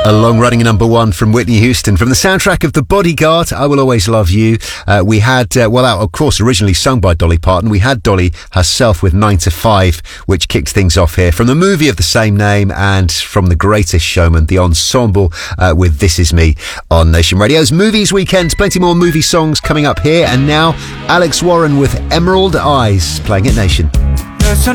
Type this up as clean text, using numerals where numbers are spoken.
A long-running number one from Whitney Houston. From the soundtrack of The Bodyguard, I Will Always Love You. We had, of course, originally sung by Dolly Parton. We had Dolly herself with 9 to 5, which kicked things off here. From the movie of the same name and from The Greatest Showman, the ensemble with This Is Me on Nation Radio's Movies Weekend. Plenty more movie songs coming up here. And now, Alex Warren with Emerald Eyes, playing at Nation. There's a